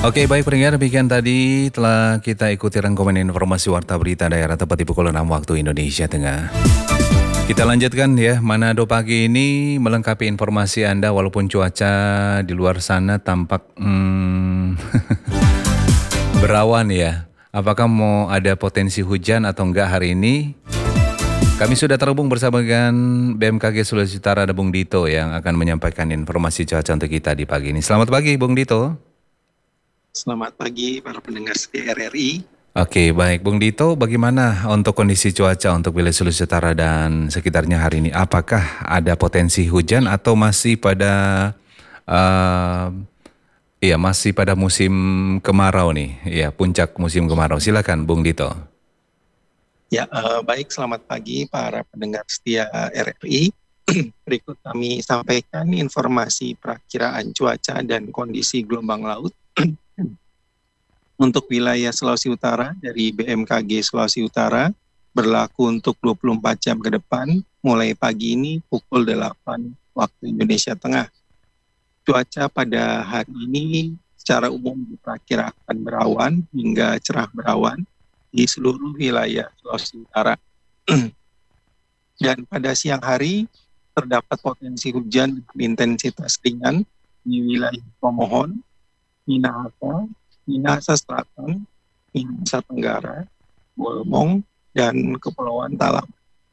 Oke, baik pendengar, demikian tadi telah kita ikuti rangkuman informasi warta berita daerah tepat di pukul 6 waktu Indonesia Tengah. Kita lanjutkan ya, Manado pagi ini melengkapi informasi Anda walaupun cuaca di luar sana tampak berawan ya. Apakah mau ada potensi hujan atau enggak hari ini? Kami sudah terhubung bersama dengan BMKG Sulawesi Utara, ada Bung Dito yang akan menyampaikan informasi cuaca untuk kita di pagi ini. Selamat pagi, Bung Dito. Selamat pagi para pendengar setia RRI. Oke, baik. Bung Dito, bagaimana untuk kondisi cuaca untuk wilayah Sulawesi Utara dan sekitarnya hari ini? Apakah ada potensi hujan atau masih pada masih pada musim kemarau nih? Iya, puncak musim kemarau. Silakan, Bung Dito. Ya, baik. Selamat pagi para pendengar setia RRI. Berikut kami sampaikan informasi perakiraan cuaca dan kondisi gelombang laut untuk wilayah Sulawesi Utara dari BMKG Sulawesi Utara berlaku untuk 24 jam ke depan mulai pagi ini pukul 8 waktu Indonesia Tengah. Cuaca pada hari ini secara umum diperkirakan berawan hingga cerah berawan di seluruh wilayah Sulawesi Utara. Dan pada siang hari terdapat potensi hujan dengan intensitas ringan di wilayah Pomohon, Minahasa, Minahasa Selatan, Minahasa Tenggara, Bolmong, dan Kepulauan Talam.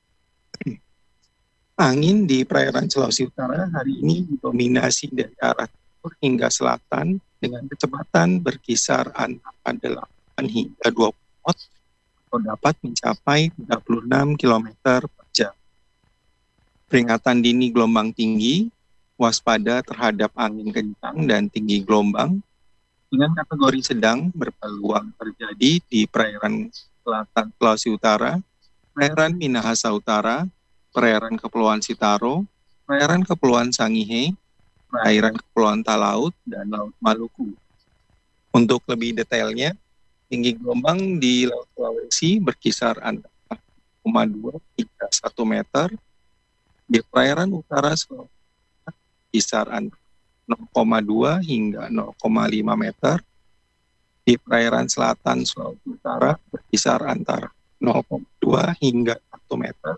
Angin di perairan Sulawesi Utara hari ini didominasi dari arah timur hingga selatan dengan kecepatan berkisar antara 8 hingga 20 knot atau dapat mencapai 36 km per jam. Peringatan dini gelombang tinggi, waspada terhadap angin kencang dan tinggi gelombang, dengan kategori sedang berpeluang terjadi di perairan selatan Sulawesi Utara, perairan Minahasa Utara, perairan Kepulauan Sitaro, perairan Kepulauan Sangihe, perairan Kepulauan Talaut, dan Laut Maluku. Untuk lebih detailnya, tinggi gelombang di Laut Sulawesi berkisar antara 0,2 hingga 1 meter, di perairan utara Sulawesi berkisar antara 0,2 hingga 0,5 meter. Di perairan selatan Sulawesi Utara berkisar antara 0,2 hingga 1 meter.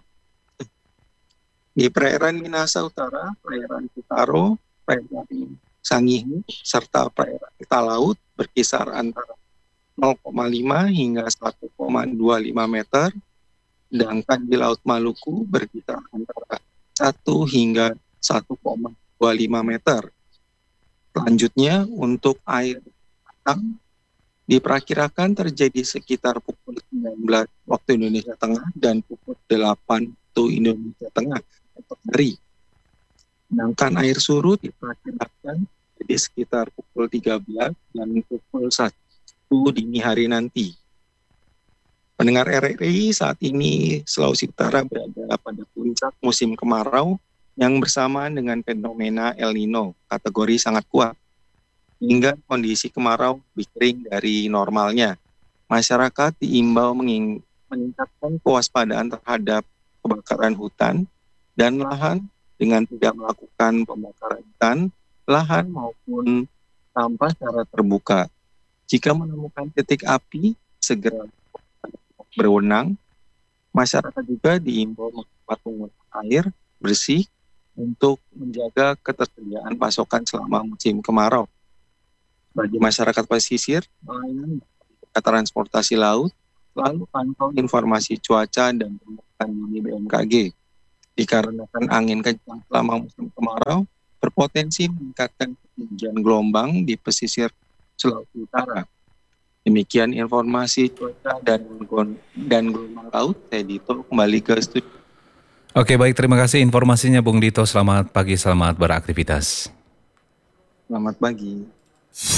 Di perairan Minahasa Utara, perairan Sitaro, perairan Sangihe, serta perairan Talaut berkisar antara 0,5 hingga 1,25 meter. Sedangkan di Laut Maluku berkisar antara 1 hingga 1,25 meter. Selanjutnya, untuk air pasang diperkirakan terjadi sekitar pukul 19 waktu Indonesia Tengah dan pukul 8 waktu Indonesia Tengah esok hari. Sedangkan air surut diperkirakan jadi sekitar pukul 13 dan pukul 1 dini hari nanti. Pendengar RRI, saat ini Sulawesi Utara berada pada puncak musim kemarau yang bersamaan dengan fenomena El Nino, kategori sangat kuat, hingga kondisi kemarau lebih kering dari normalnya. Masyarakat diimbau meningkatkan kewaspadaan terhadap kebakaran hutan dan lahan dengan tidak melakukan pembakaran hutan, lahan maupun sampah secara terbuka. Jika menemukan titik api, segera berwenang. Masyarakat juga diimbau menghemat penggunaan air bersih untuk menjaga ketersediaan pasokan selama musim kemarau. Bagi masyarakat pesisir, pelayanan transportasi laut selalu pantau informasi cuaca dan peringatan dini BMKG. Dikarenakan angin kencang selama musim kemarau berpotensi meningkatkan ketinggian gelombang di pesisir Sulawesi Utara. Demikian informasi cuaca dan gelombang laut. Saya Dito kembali ke studio. Oke, baik. Terima kasih informasinya, Bung Dito. Selamat pagi, selamat beraktivitas. Selamat pagi.